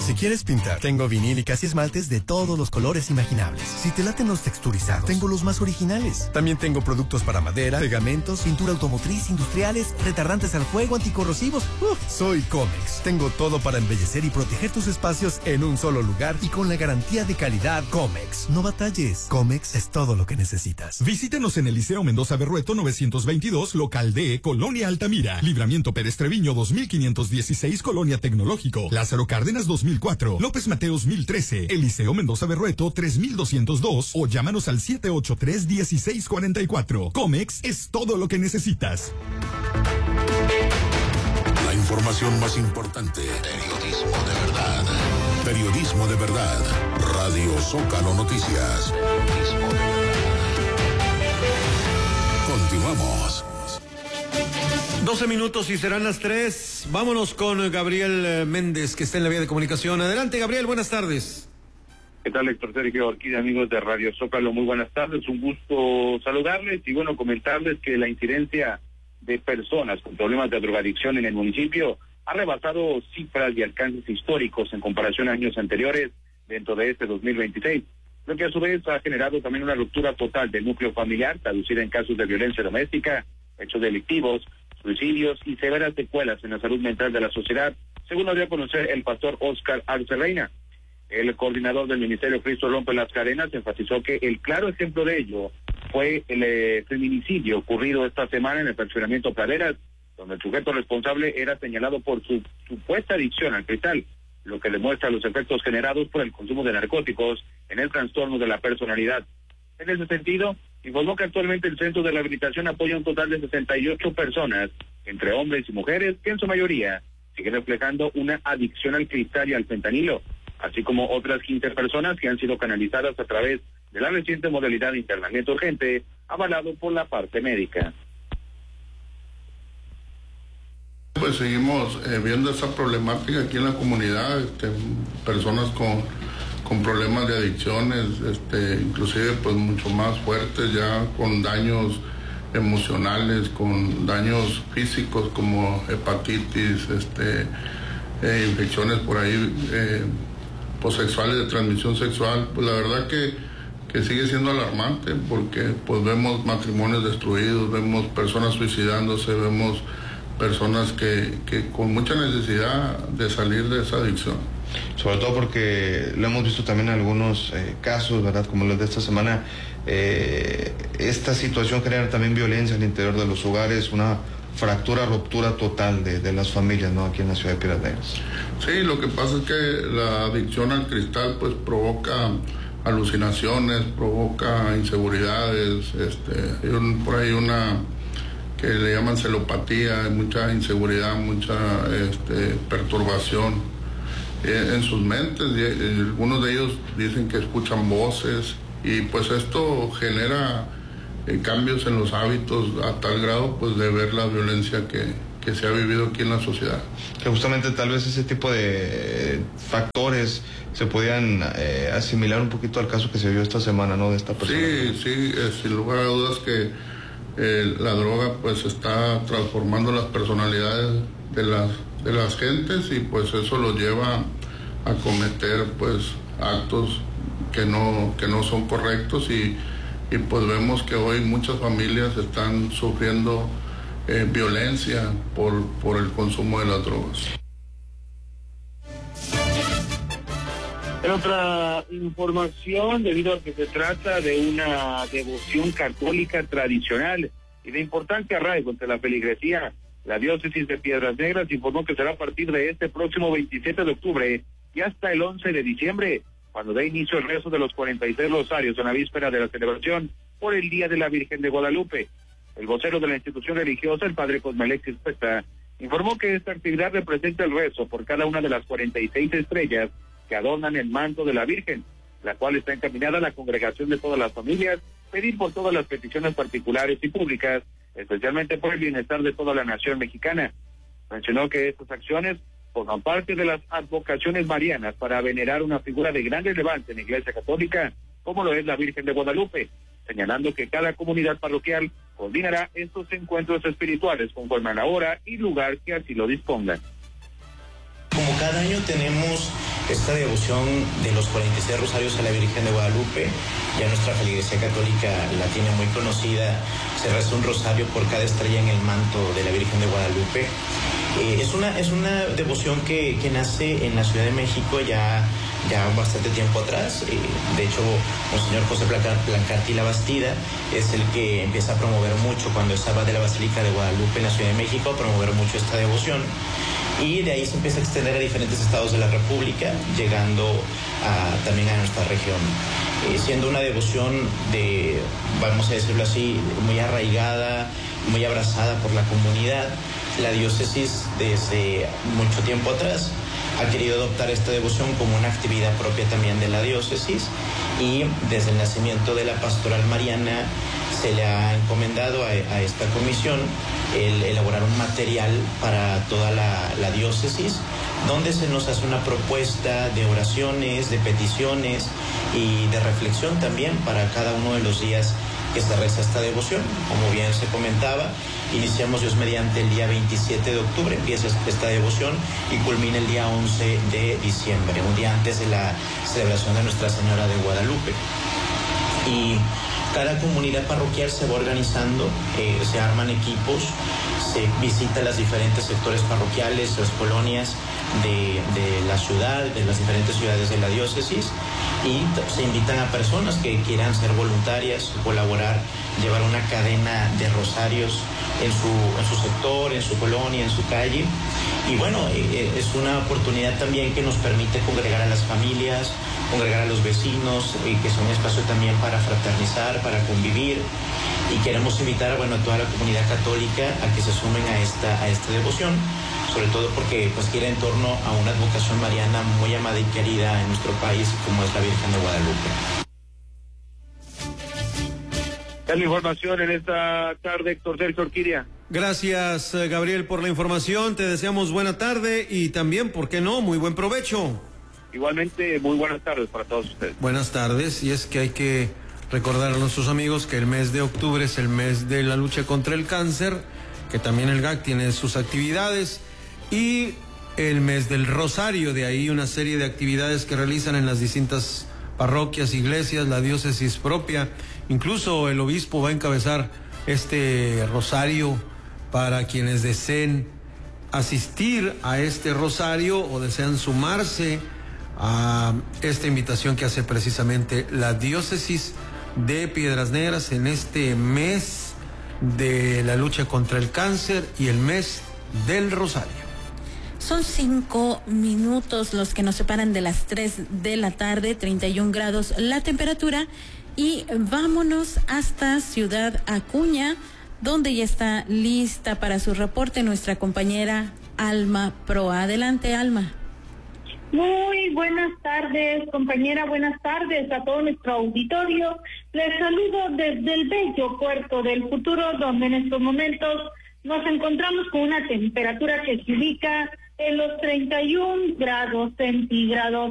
Si quieres pintar, tengo vinílicas y esmaltes de todos los colores imaginables. Si te laten los texturizados, tengo los más originales. También tengo productos para madera, pegamentos, pintura automotriz, industriales, retardantes al fuego, anticorrosivos. Soy Comex. Tengo todo para embellecer y proteger tus espacios en un solo lugar y con la garantía de calidad Comex. No batalles. Comex es todo lo que necesitas. Visítenos en el Liceo Mendoza Berrueto 922, local D, Colonia Altamira. Libramiento Pérez Treviño 2516, Colonia Tecnológico. Lázaro Cárdenas 2004. López Mateos 1013. El Liceo Mendoza Berrueto 3202 o llámanos al 783-1644. Comex es todo lo que necesitas. La información más importante. Periodismo de verdad. Periodismo de verdad. Radio Zócalo Noticias. Periodismo de verdad. Continuamos. 12 minutos y serán las 3. Vámonos con Gabriel Méndez, que está en la vía de comunicación. Adelante, Gabriel, buenas tardes. ¿Qué tal, Héctor Sergio Orquídea, amigos de Radio Zócalo? Muy buenas tardes, un gusto saludarles y bueno, comentarles que la incidencia de personas con problemas de drogadicción en el municipio ha rebasado cifras y alcances históricos en comparación a años anteriores dentro de este 2026, lo que a su vez ha generado también una ruptura total del núcleo familiar, traducida en casos de violencia doméstica, hechos delictivos, suicidios y severas secuelas en la salud mental de la sociedad, según lo dio a conocer el pastor Óscar Arce Reina. El coordinador del Ministerio Cristo Rompe las Cadenas enfatizó que el claro ejemplo de ello fue el feminicidio ocurrido esta semana en el fraccionamiento Praderas, donde el sujeto responsable era señalado por su supuesta adicción al cristal, lo que demuestra los efectos generados por el consumo de narcóticos en el trastorno de la personalidad. En ese sentido, informó que actualmente el Centro de Rehabilitación apoya un total de 68 personas, entre hombres y mujeres, que en su mayoría siguen reflejando una adicción al cristal y al fentanilo, así como otras 15 personas que han sido canalizadas a través de la reciente modalidad de internamiento urgente, avalado por la parte médica. Pues seguimos viendo esa problemática aquí en la comunidad, personas con problemas de adicciones, inclusive pues mucho más fuertes, ya con daños emocionales, con daños físicos como hepatitis, infecciones por ahí posexuales de transmisión sexual. Pues la verdad que sigue siendo alarmante, porque pues vemos matrimonios destruidos, vemos personas suicidándose, vemos personas que con mucha necesidad de salir de esa adicción. Sobre todo porque lo hemos visto también en algunos casos, ¿verdad? Como los de esta semana, esta situación genera también violencia al interior de los hogares, una ruptura total de las familias, ¿no? Aquí en la ciudad de Piedras Negras. Sí, lo que pasa es que la adicción al cristal pues provoca alucinaciones, provoca inseguridades, por ahí una que le llaman celopatía, hay mucha inseguridad, mucha perturbación en sus mentes, y algunos de ellos dicen que escuchan voces, y pues esto genera cambios en los hábitos a tal grado pues de ver la violencia que se ha vivido aquí en la sociedad. Que justamente tal vez ese tipo de factores se podían asimilar un poquito al caso que se vio esta semana, ¿no? De esta persona. Sí, sin lugar a dudas que la droga pues está transformando las personalidades de las gentes, y pues eso los lleva a cometer pues actos que no son correctos, y pues vemos que hoy muchas familias están sufriendo violencia por el consumo de las drogas. En otra información, debido a que se trata de una devoción católica tradicional y de importante arraigo entre la feligresía, la diócesis de Piedras Negras informó que será a partir de este próximo 27 de octubre y hasta el 11 de diciembre, cuando dé inicio el rezo de los 46 rosarios en la víspera de la celebración por el Día de la Virgen de Guadalupe. El vocero de la institución religiosa, el padre Cosme Alexis Pesta, informó que esta actividad representa el rezo por cada una de las 46 estrellas que adornan el manto de la Virgen, la cual está encaminada a la congregación de todas las familias, pedir por todas las peticiones particulares y públicas, especialmente por el bienestar de toda la nación mexicana. Mencionó que estas acciones forman parte de las advocaciones marianas para venerar una figura de gran relevancia en la Iglesia Católica, como lo es la Virgen de Guadalupe, señalando que cada comunidad parroquial coordinará estos encuentros espirituales conforme a la hora y lugar que así lo dispongan. Como cada año tenemos esta devoción de los 46 rosarios a la Virgen de Guadalupe, ya nuestra feligresía católica la tiene muy conocida, se reza un rosario por cada estrella en el manto de la Virgen de Guadalupe. Es una devoción que nace en la Ciudad de México ya bastante tiempo atrás. De hecho, Monseñor José Blancarte y la Bastida es el que empieza a promover mucho, cuando estaba de la Basílica de Guadalupe en la Ciudad de México, a promover mucho esta devoción. Y de ahí se empieza a extender a diferentes estados de la República, llegando también a nuestra región. Siendo una devoción vamos a decirlo así, muy arraigada, muy abrazada por la comunidad, la diócesis desde mucho tiempo atrás ha querido adoptar esta devoción como una actividad propia también de la diócesis, y desde el nacimiento de la pastoral mariana se le ha encomendado a esta comisión el elaborar un material para toda la diócesis, donde se nos hace una propuesta de oraciones, de peticiones y de reflexión también para cada uno de los días que se reza esta devoción. Como bien se comentaba, iniciamos Dios mediante el día 27 de octubre, empieza esta devoción y culmina el día 11 de diciembre, un día antes de la celebración de Nuestra Señora de Guadalupe. Y cada comunidad parroquial se va organizando, se arman equipos, se visita los diferentes sectores parroquiales, las colonias de la ciudad, de las diferentes ciudades de la diócesis, y se invitan a personas que quieran ser voluntarias, colaborar, llevar una cadena de rosarios en su sector, en su colonia, en su calle. Y bueno, es una oportunidad también que nos permite congregar a las familias, congregar a los vecinos, y que es un espacio también para fraternizar, para convivir. Y queremos invitar a toda la comunidad católica a que se sumen a esta devoción, sobre todo porque gira en torno a una advocación mariana muy amada y querida en nuestro país, como es la Virgen de Guadalupe. Es la información en esta tarde, Héctor Sergio Orquídea. Gracias, Gabriel, por la información. Te deseamos buena tarde y también, ¿por qué no?, muy buen provecho. Igualmente, muy buenas tardes para todos ustedes. Buenas tardes, y es que hay que recordar a nuestros amigos que el mes de octubre es el mes de la lucha contra el cáncer, que también el GAC tiene sus actividades, y el mes del Rosario, de ahí una serie de actividades que realizan en las distintas parroquias, iglesias, la diócesis propia. Incluso el obispo va a encabezar este rosario para quienes deseen asistir a este rosario o desean sumarse a esta invitación que hace precisamente la diócesis de Piedras Negras en este mes de la lucha contra el cáncer y el mes del Rosario. Son 5 minutos los que nos separan de las 3 de la tarde, 31 grados la temperatura, y vámonos hasta Ciudad Acuña, donde ya está lista para su reporte nuestra compañera Alma Proa. Adelante, Alma. Muy buenas tardes, compañera, buenas tardes a todo nuestro auditorio. Les saludo desde el bello puerto del Futuro, donde en estos momentos nos encontramos con una temperatura que se ubica en los 31 grados centígrados.